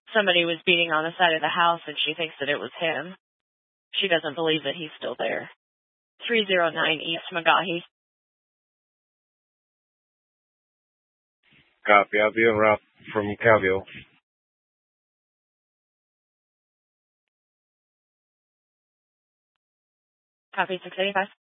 Somebody was beating on the side of the house, and she thinks that it was him. She doesn't believe that he's still there. 309 East Magahi. Copy. I'll be en route from Calville. Copy, 685.